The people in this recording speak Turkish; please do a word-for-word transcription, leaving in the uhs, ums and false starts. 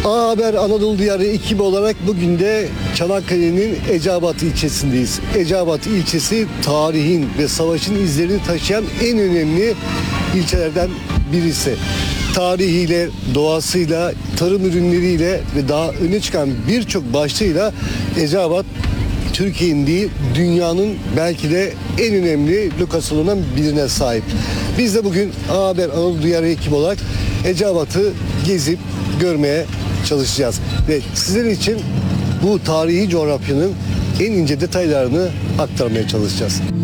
A Haber Anadolu Diyarı ekibi olarak bugün de Çanakkale'nin Eceabat ilçesindeyiz. Eceabat ilçesi tarihin ve savaşın izlerini taşıyan en önemli ilçelerden birisi. Tarihiyle, doğasıyla, tarım ürünleriyle ve daha öne çıkan birçok başlığıyla Eceabat Türkiye'nin değil, dünyanın belki de en önemli lokasyonundan birine sahip. Biz de bugün A Haber Anadolu Diyarı ekibi olarak Eceabat'ı gezip görmeye çalışacağız. Ve sizler için bu tarihi coğrafyanın en ince detaylarını aktarmaya çalışacağız.